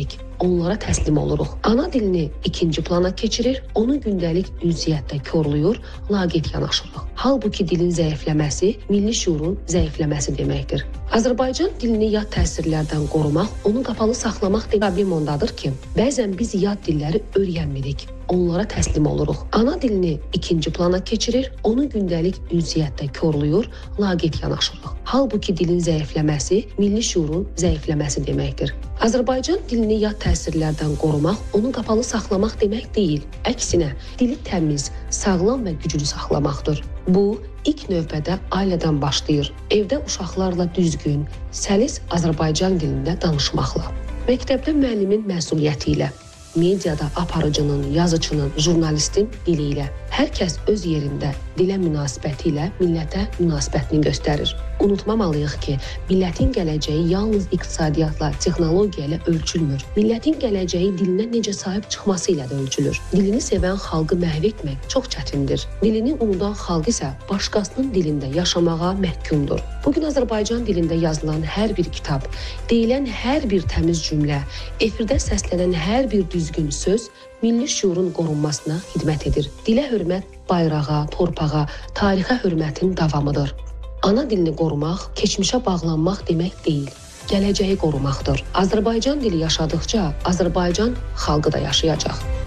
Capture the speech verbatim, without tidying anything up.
bilmirik. Onlara təslim oluruq. Ana dilini ikinci plana keçirir, onu gündəlik ünsiyyətdə korlayır, laqeyd yanaşırıq. Halbuki dilin zəifləməsi milli şüurun zəifləməsi deməkdir. Azərbaycan dilini yad təsirlərdən qorumaq, onu qapalı saxlamaq problem ondadır ki, bəzən biz yad dilləri öyrənmirik. Onlara təslim oluruq. Ana dilini ikinci plana keçirir, onu gündəlik ünsiyyətdə korlayır, laqeyd yanaşırıq. Halbuki dilin zəifləməsi milli şüurun zəifləməsi deməkdir. Azərbaycan dilini yad təsirlərdən qorumaq, onu qapalı saxlamaq demək deyil. Əksinə, dili təmiz, sağlam və güclü saxlamaqdır. Bu, ilk növbədə ailədən başlayır. Evdə uşaqlarla düzgün, səlis Azərbaycan dilində danışmaqla. Məktəbdə müəllimin məsuliyyəti ilə, mediada aparıcının, yazıcının, jurnalistin dili ilə. Hər kəs öz yerində dilə münasibəti ilə millətə münasibətini göstərir. Unutmamalıyıq ki, millətin gələcəyi yalnız iqtisadiyyatla, texnologiya ilə ölçülmür. Millətin gələcəyi dilinə necə sahib çıxması ilə də ölçülür. Dilini sevən xalqı məhv etmək çox çətindir. Dilini unudan xalq isə başqasının dilində yaşamağa məhkumdur. Bugün Azərbaycan dilində yazılan hər bir kitab, deyilən hər bir təmiz cümlə, efirdə səslənən hər bir düzgün söz milli şüurun qorunmasına xidmət edir. Dilə hörmət bayrağa, torpağa, tarixə hörmətin davamıdır. Ana dilini qorumaq, keçmişə bağlanmaq demək deyil, gələcəyi qorumaqdır. Azərbaycan dili yaşadıkca Azərbaycan xalqı da yaşayacaq.